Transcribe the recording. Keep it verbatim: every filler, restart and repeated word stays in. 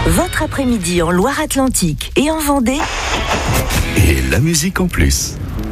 Votre après-midi en Loire-Atlantique et en Vendée. Et la musique en plus.